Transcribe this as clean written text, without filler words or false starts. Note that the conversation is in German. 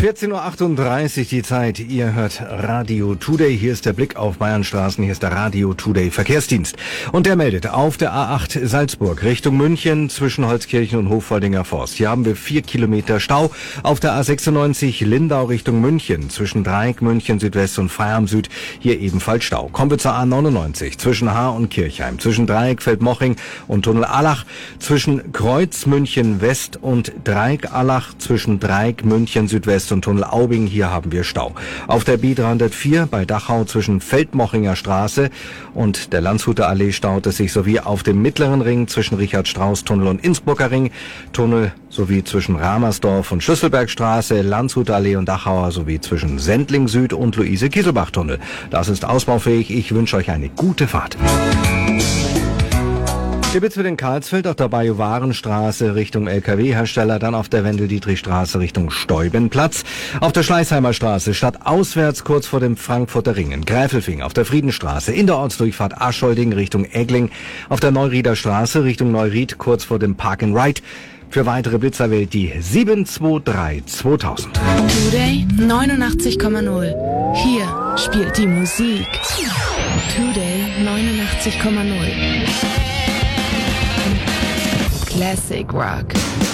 14.38 Uhr die Zeit. Ihr hört Radio Today. Hier ist der Blick auf Bayernstraßen. Hier ist der Radio Today Verkehrsdienst. Und der meldet auf der A8 Salzburg Richtung München zwischen Holzkirchen und Hoffoldinger Forst. Hier haben wir 4 Kilometer Stau. Auf der A96 Lindau Richtung München zwischen Dreieck, München Südwest und Freiham Süd. Hier ebenfalls Stau. Kommen wir zur A99 zwischen Haar und Kirchheim. Zwischen Dreieck, Feldmoching und Tunnel Allach. Zwischen Kreuz, München West und Dreieck Allach. Zwischen Dreieck, München Südwest und Tunnel Aubing, hier haben wir Stau. Auf der B304 bei Dachau zwischen Feldmochinger Straße und der Landshuter Allee staut es sich, sowie auf dem Mittleren Ring zwischen Richard-Strauß-Tunnel und Innsbrucker Ring, Tunnel sowie zwischen Ramersdorf und Schlüsselbergstraße, Landshuter Allee und Dachauer sowie zwischen Sendling Süd und Luise-Kieselbach-Tunnel. Das ist ausbaufähig. Ich wünsche euch eine gute Fahrt. Stibitz für den Karlsfeld auf der Bajuwarenstraße Richtung LKW-Hersteller, dann auf der Wendel-Dietrich-Straße Richtung Steubenplatz, auf der Schleißheimer Straße stadtauswärts kurz vor dem Frankfurter Ring, in Gräfelfing, auf der Friedenstraße, in der Ortsdurchfahrt Aschholding Richtung Egling, auf der Neurieder Straße Richtung Neuried kurz vor dem Park and Ride. Für weitere Blitzer wählt die 723 2000. Today 89,0. Hier spielt die Musik. Today 89,0. Classic Rock.